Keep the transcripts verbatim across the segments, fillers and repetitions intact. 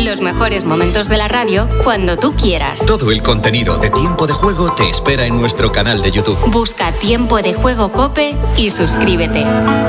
Los mejores momentos de la radio cuando tú quieras. Todo el contenido de Tiempo de Juego te espera en nuestro canal de YouTube. Busca Tiempo de Juego COPE y suscríbete.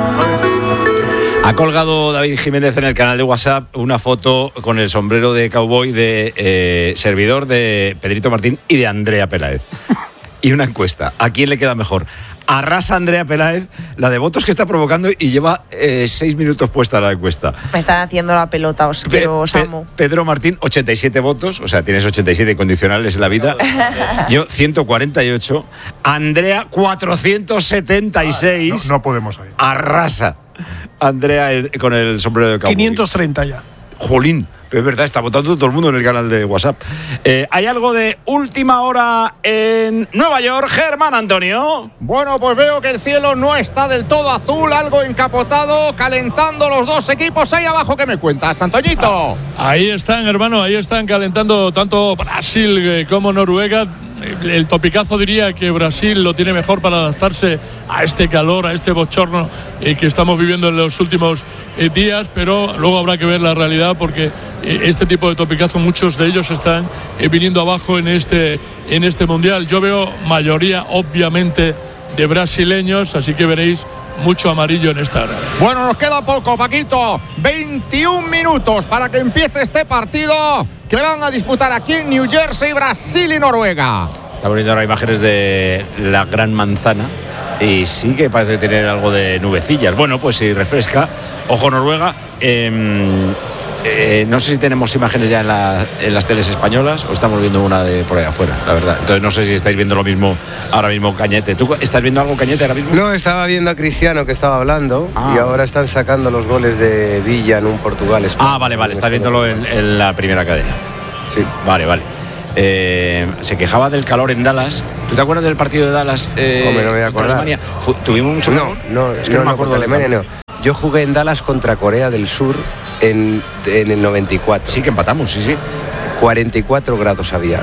Ha colgado David Jiménez en el canal de WhatsApp una foto con el sombrero de cowboy de eh, servidor de Pedrito Martín y de Andrea Peláez. Y una encuesta. ¿A quién le queda mejor? Arrasa Andrea Peláez la de votos que está provocando y lleva eh, seis minutos puesta la encuesta. Me están haciendo la pelota, os Pe- quiero, os Pe- amo. Pedro Martín, ochenta y siete votos, o sea, tienes ochenta y siete condicionales en la vida. Yo, ciento cuarenta y ocho. Andrea, cuatrocientos setenta y seis. Ah, no, no podemos ir. Arrasa Andrea el- con el sombrero de cowboy. quinientos treinta ya. Jolín, es verdad, está votando todo el mundo en el canal de WhatsApp. Eh, ¿Hay algo de última hora en Nueva York, Germán Antonio? Bueno, pues veo que el cielo no está del todo azul, algo encapotado, calentando los dos equipos. Ahí abajo, ¿qué me cuentas, Antoñito? Ahí están, hermano, ahí están calentando tanto Brasil eh, como Noruega. El, el topicazo diría que Brasil lo tiene mejor para adaptarse a este calor, a este bochorno eh, que estamos viviendo en los últimos eh, días, pero luego habrá que ver la realidad porque eh, este tipo de topicazo, muchos de ellos están eh, viniendo abajo en este, en este mundial. Yo veo mayoría, obviamente, de brasileños, así que veréis mucho amarillo en esta hora. Bueno, nos queda poco, Paquito. veintiún minutos para que empiece este partido que van a disputar aquí en New Jersey, Brasil y Noruega. Está poniendo ahora imágenes de la Gran Manzana y sí que parece tener algo de nubecillas. Bueno, pues si refresca. Ojo, Noruega. Eh, eh, no sé si tenemos imágenes ya en, la, en las teles españolas o estamos viendo una de por ahí afuera, la verdad. Entonces no sé si estáis viendo lo mismo ahora mismo, Cañete. ¿Tú estás viendo algo, Cañete, ahora mismo? No, estaba viendo a Cristiano que estaba hablando ah. y ahora están sacando los goles de Villa en un Portugal. Ah, vale, vale, estás viéndolo en, en la primera cadena. Sí. Vale, vale. Eh, se quejaba del calor en Dallas. ¿Tú te acuerdas del partido de Dallas? Eh, Hombre, no me voy a acordar. Alemania? Fu- ¿Tuvimos mucho calor? No, no, es que no, no me no, acuerdo contra de Alemania no. Yo jugué en Dallas contra Corea del Sur en, en el noventa y cuatro. Sí, que empatamos, sí, sí. cuarenta y cuatro grados había.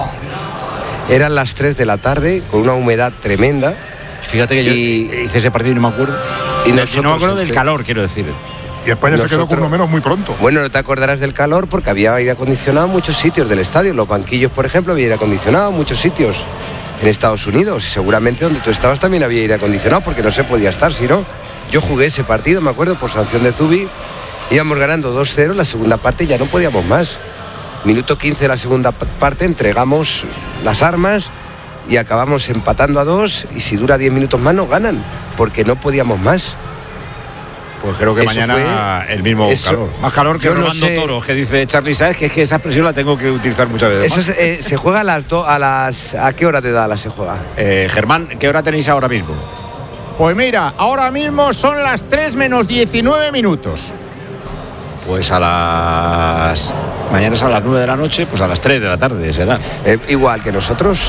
Eran las tres de la tarde con una humedad tremenda. Fíjate que yo y, hice ese partido y no me acuerdo. Y no, no me acuerdo del calor, quiero decir. Y España Nosotros, se quedó con uno menos muy pronto. Bueno, no te acordarás del calor porque había aire acondicionado en muchos sitios del estadio. Los banquillos, por ejemplo, había aire acondicionado en muchos sitios en Estados Unidos. Y seguramente donde tú estabas también había aire acondicionado porque no se podía estar, si no. Yo jugué ese partido, me acuerdo, por sanción de Zubi. Íbamos ganando dos cero, la segunda parte ya no podíamos más. Minuto quince de la segunda parte, entregamos las armas y acabamos empatando a dos. Y si dura diez minutos más, nos ganan porque no podíamos más. Pues creo que Eso mañana fue, el mismo eso, calor. Más calor que yo no robando sé. toros, que dice Charlie Sáez, que es que esa expresión la tengo que utilizar muchas veces. Eso es, eh, se juega a las, do, a las... ¿A qué hora de Dallas se juega? Eh, Germán, ¿qué hora tenéis ahora mismo? Pues mira, ahora mismo son las tres menos diecinueve minutos. Pues a las... Mañana es a las nueve de la noche, pues a las tres de la tarde será. Eh, igual que nosotros.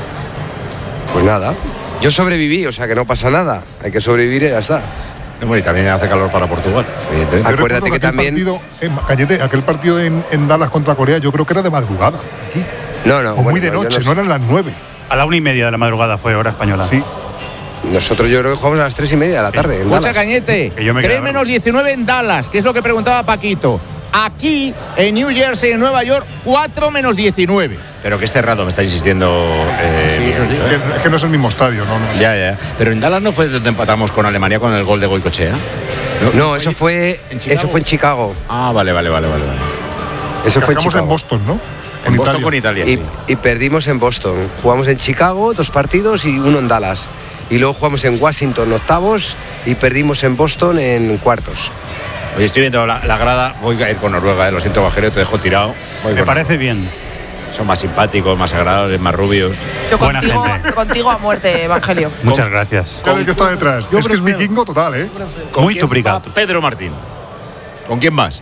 Pues nada. Yo sobreviví, o sea que no pasa nada. Hay que sobrevivir y ya está. Bueno, y también hace calor para Portugal, evidentemente. Yo Acuérdate recuerdo que aquel también- Partido, eh, Cañete, aquel partido en, en Dallas contra Corea, yo creo que era de madrugada. Aquí. No, no. O muy bueno, de yo noche, no no, sé. eran las nueve. A la una y media de la madrugada fue hora española. Sí. Nosotros yo creo que jugamos a las tres y media de la tarde. En Escucha, Dallas. Cañete, Que yo me tres quedaba. menos diecinueve en Dallas, que es lo que preguntaba Paquito. Aquí, en New Jersey, en Nueva York, cuatro menos diecinueve. Pero que es cerrado, me está insistiendo. Eh, Sí, eso sí. Miguel, ¿eh? Que- Es que no es el mismo estadio, ¿no? no. Ya, ya. Pero en Dallas no fue donde empatamos con Alemania con el gol de Goicoechea. No, eso fue, ¿En Chicago? eso fue en Chicago. Ah, vale, vale, vale, vale. vale. Eso fue en Acabamos Chicago. en Boston, ¿no? En Boston Italia. con Italia. Y, sí. y perdimos en Boston. Jugamos en Chicago dos partidos y uno en Dallas. Y luego jugamos en Washington octavos y perdimos en Boston en cuartos. Oye, estoy viendo la, la grada, voy a ir con Noruega, eh, lo siento, Bajero, te dejo tirado. Voy Me con parece bien. Son más simpáticos, más agradables, más rubios. Yo Buena contigo, gente. contigo a muerte, Evangelio. Muchas gracias. ¿Cuál es el que está detrás? Yo es que es Brasil. vikingo total, ¿eh? ¿Con Muy quién duplicado. va Pedro Martín. ¿Con quién más?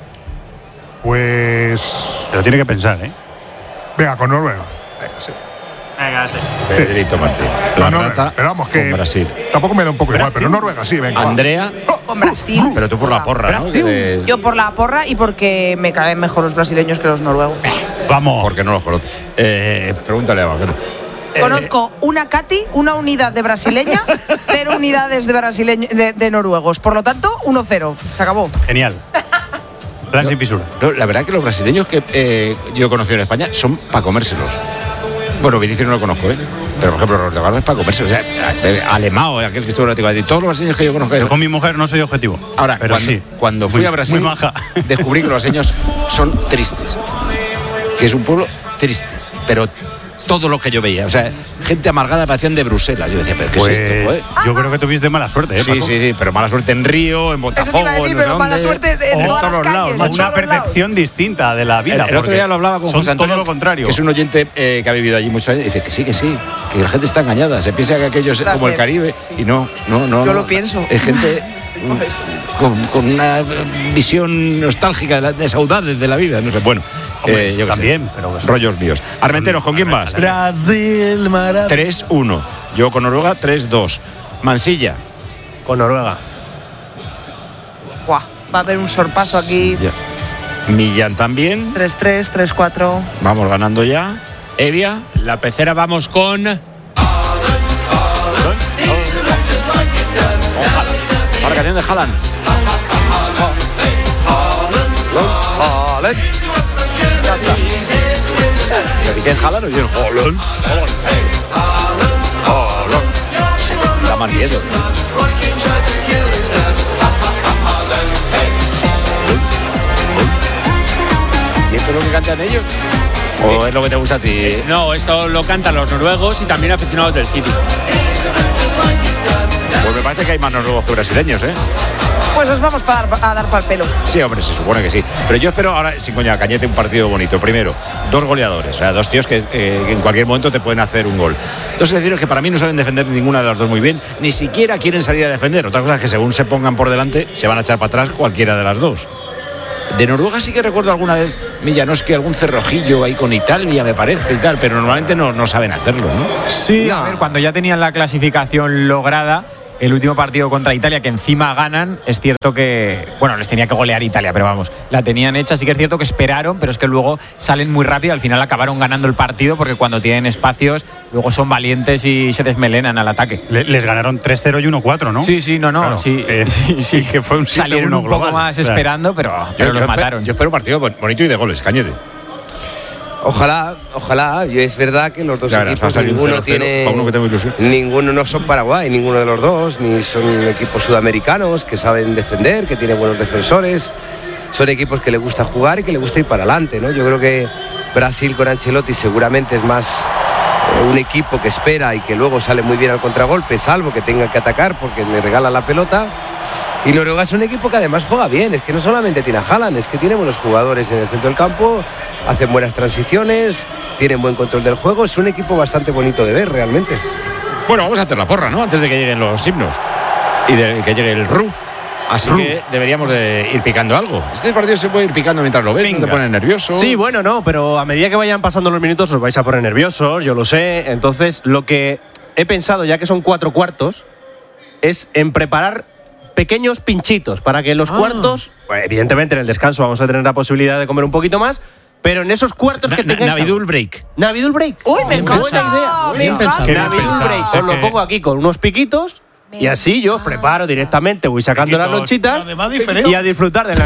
Pues. Pero tiene que pensar, ¿eh? Venga, con Noruega. Venga, sí. Venga, sí. Pedrito Martín. La No, no, rata pero vamos, que. con Brasil. Tampoco me da un poco igual, pero Noruega sí, venga. va. Andrea, Con Brasil. pero tú por la porra, ¿no? Que de- Yo por la porra y porque me caen mejor los brasileños que los noruegos. Vamos. Porque no los conoces. Eh, pregúntale a Bajero. Conozco una Cati, una unidad de brasileña, cero unidades de, brasileño, de, de noruegos. Por lo tanto, uno cero. Se acabó. Genial. Plan sin fisura. No, la verdad que los brasileños que eh, yo he conocido en España son para comérselos. Bueno, Vinicius no lo conozco, ¿eh? Pero, por ejemplo, Roberto Carlos es para comerse. O sea, Alemão, aquel que estuvo en el Atlético de Madrid, todos los brasileños que yo conozco. Yo con mi mujer no soy objetivo. Ahora, pero cuando, sí. cuando fui muy, a Brasil, muy maja. descubrí que los brasileños son tristes. Que es un pueblo triste. Pero todo lo que yo veía, o sea, gente amargada parecían de Bruselas. Yo decía, ¿pero qué pues, es esto? Joder? Yo creo que tuviste mala suerte, ¿eh, Sí, Paco? sí, sí, pero mala suerte en Río, en Botafogo. Eso te iba a decir, en no sé pero mala dónde. suerte en O todas las todos calles, lados, en macho. Una todos lados. percepción distinta de la vida. El, el otro día lo hablaba con son José Antonio, todo lo contrario. que es un oyente eh, que ha vivido allí muchos años, y dice que sí, que sí, que la gente está engañada, se piensa que aquello es Ostras, como el que- Caribe, y no, no, no. Yo no. lo pienso. Es gente con, con una visión nostálgica de, la, de saudades de la vida, no sé, bueno. Hombre, eh, yo qué también, sé, pero pues- rollos míos. Armenteros, ¿con quién vas? Brasil, maravilla. tres uno. Yo con Noruega tres dos. Mansilla. Con Noruega. Buah, va a haber un sorpaso aquí. Ya. Millán también. tres tres, tres cuatro. Vamos ganando ya. Evia. La pecera vamos con. Ahora canción de Haaland. Haaland. ¿Dicen Haaland o dicen Haaland? Haaland. Da más miedo. ¿Y esto es lo que cantan ellos? ¿O es lo que te gusta a ti? No, esto lo cantan los noruegos y también aficionados del City. Pues me parece que hay más noruegos que brasileños, ¿eh? Pues os vamos pa dar, a dar para el pelo. Sí, hombre, se supone que sí. Pero yo espero ahora, sin coña, Cañete, un partido bonito. Primero, dos goleadores, o sea, dos tíos que, eh, que en cualquier momento te pueden hacer un gol. Dos selecciones que para mí no saben defender ninguna de las dos muy bien, ni siquiera quieren salir a defender. Otra cosa es que según se pongan por delante, se van a echar para atrás cualquiera de las dos. De Noruega sí que recuerdo alguna vez, Millanoski, algún cerrojillo ahí con Italia, me parece y tal, pero normalmente no, no saben hacerlo, ¿no? Sí, a ver, cuando ya tenían la clasificación lograda, el último partido contra Italia, que encima ganan, es cierto que, bueno, les tenía que golear Italia, pero vamos, la tenían hecha, sí que es cierto que esperaron, pero es que luego salen muy rápido, al final acabaron ganando el partido, porque cuando tienen espacios, luego son valientes y se desmelenan al ataque. Le, les ganaron tres cero y uno cuatro, ¿no? Sí, sí, no, no, Claro, sí, eh, sí, sí, que fue un salieron un poco global. más O sea, esperando, pero, pero Yo, los yo mataron. Espero, yo espero un partido bonito y de goles, Cañete. Ojalá, ojalá. Y es verdad que los dos Ya verás, va a equipos salir un ninguno cero cero, tiene, para uno que tengo ilusión. ninguno no son Paraguay, ninguno de los dos, ni son equipos sudamericanos que saben defender, que tienen buenos defensores. Son equipos que le gusta jugar y que le gusta ir para adelante, ¿no? Yo creo que Brasil con Ancelotti seguramente es más eh, un equipo que espera y que luego sale muy bien al contragolpe, salvo que tenga que atacar porque le regala la pelota. Y Noruega es un equipo que además juega bien, es que no solamente tiene a Haaland, es que tiene buenos jugadores en el centro del campo, hacen buenas transiciones, tienen buen control del juego, es un equipo bastante bonito de ver realmente. Bueno, vamos a hacer la porra, ¿no? Antes de que lleguen los himnos y de que llegue el R U. Así Ru. que deberíamos de ir picando algo. Este partido se puede ir picando mientras lo ves, no te pones nervioso. Sí, bueno, no, pero a medida que vayan pasando los minutos os vais a poner nerviosos, yo lo sé. Entonces, lo que he pensado, ya que son cuatro cuartos, es en preparar pequeños pinchitos para que en los Ah. cuartos, pues, evidentemente en el descanso vamos a tener la posibilidad de comer un poquito más, pero en esos cuartos Na- que na- tengáis... Navidul break. Navidul break. Uy, me Buena encanta. idea. Me Bien encanta. pensado. Navidul pensado. break. Sí, Os lo que- pongo aquí con unos piquitos y así yo os preparo directamente, voy sacando las Piquitos, lonchitas además diferente. y a disfrutar de la